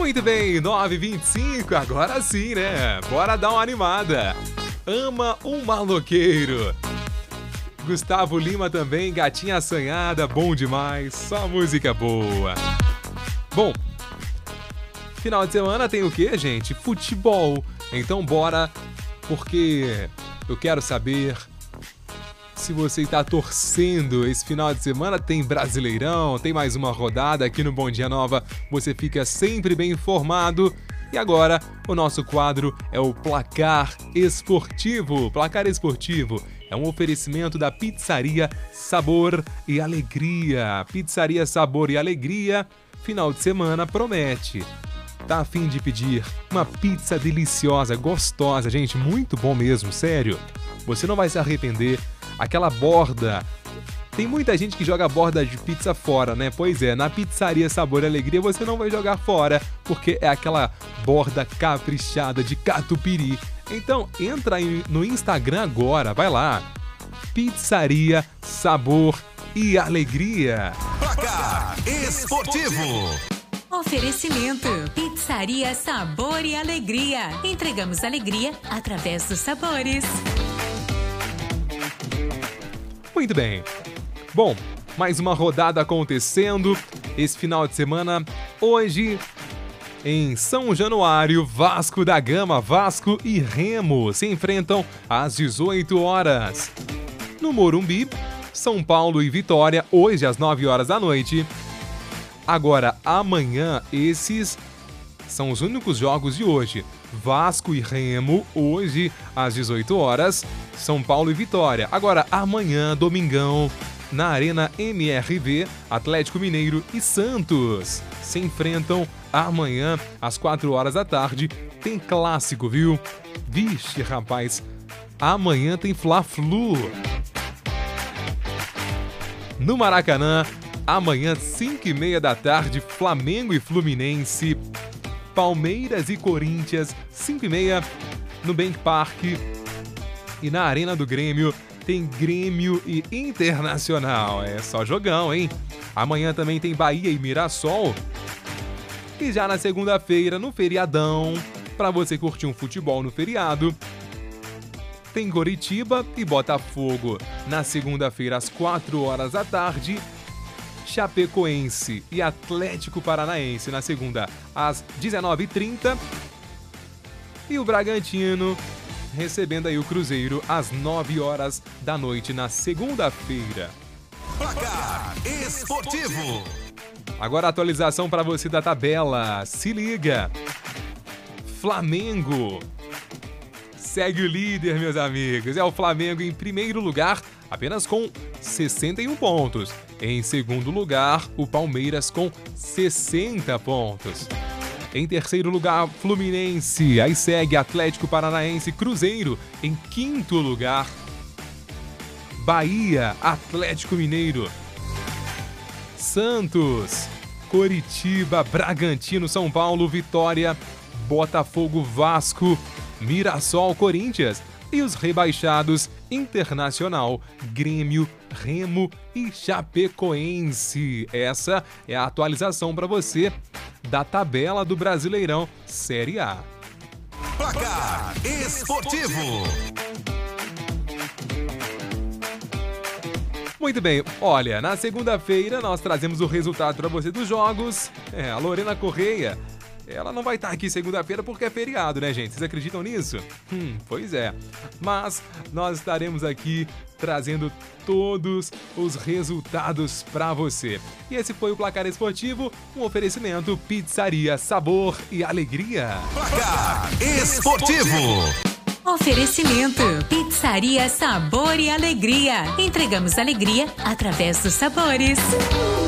Muito bem, 9h25, agora sim, né? Bora dar uma animada. Ama um maloqueiro. Gustavo Lima também, Gatinha Assanhada, bom demais, só música boa. Bom, final de semana tem o quê, gente? Futebol. Então bora, porque eu quero saber se você está torcendo esse final de semana. Tem Brasileirão, tem mais uma rodada aqui no Bom Dia Nova. Você fica sempre bem informado. E agora, o nosso quadro é o Placar Esportivo. Placar Esportivo é um oferecimento da Pizzaria Sabor e Alegria. Pizzaria Sabor e Alegria, final de semana promete. Tá a fim de pedir uma pizza deliciosa, gostosa, gente, muito bom mesmo, sério. Você não vai se arrepender. Aquela borda, tem muita gente que joga borda de pizza fora, né? Pois é, na Pizzaria Sabor e Alegria você não vai jogar fora, porque é aquela borda caprichada de catupiry. Então entra aí no Instagram agora, vai lá, Pizzaria Sabor e Alegria. Placar Esportivo. Oferecimento: Pizzaria Sabor e Alegria. Entregamos alegria através dos sabores. Muito bem. Bom, mais uma rodada acontecendo esse final de semana. Hoje, em São Januário, Vasco da Gama, Vasco e Remo se enfrentam às 18 horas. No Morumbi, São Paulo e Vitória, hoje às 9 horas da noite. Agora, amanhã, esses são os únicos jogos de hoje. Vasco e Remo, hoje às 18 horas. São Paulo e Vitória. Agora, amanhã, domingão, na Arena MRV, Atlético Mineiro e Santos se enfrentam amanhã às 4 horas da tarde. Tem clássico, viu? Vixe, rapaz, amanhã tem Fla-Flu. No Maracanã, amanhã, 5h30 da tarde, Flamengo e Fluminense. Palmeiras e Corinthians, 5h30, no Bank Park. E na Arena do Grêmio, tem Grêmio e Internacional. É só jogão, hein? Amanhã também tem Bahia e Mirassol. E já na segunda-feira, no feriadão, para você curtir um futebol no feriado, tem Coritiba e Botafogo. Na segunda-feira, às 4 horas da tarde, Chapecoense e Atlético Paranaense na segunda às 19h30. E o Bragantino recebendo aí o Cruzeiro às 9 horas da noite na segunda-feira. Placar Esportivo. Agora a atualização para você da tabela. Se liga. Flamengo segue o líder, meus amigos. É o Flamengo em primeiro lugar, apenas com 61 pontos. Em segundo lugar, o Palmeiras com 60 pontos. Em terceiro lugar, Fluminense. Aí segue Atlético Paranaense, Cruzeiro. Em quinto lugar, Bahia, Atlético Mineiro, Santos, Coritiba, Bragantino, São Paulo, Vitória, Botafogo, Vasco, Mirassol, Corinthians. E os rebaixados, Internacional, Grêmio, Remo e Chapecoense. Essa é a atualização para você da tabela do Brasileirão Série A. Placar Esportivo. Muito bem, olha, na segunda-feira nós trazemos o resultado para você dos jogos. A Lorena Correia, ela não vai estar aqui segunda-feira porque é feriado, né, gente? Vocês acreditam nisso? Pois é. Mas nós estaremos aqui trazendo todos os resultados para você. E esse foi o Placar Esportivo, um oferecimento Pizzaria Sabor e Alegria. Placar Esportivo. Oferecimento: Pizzaria Sabor e Alegria. Entregamos alegria através dos sabores.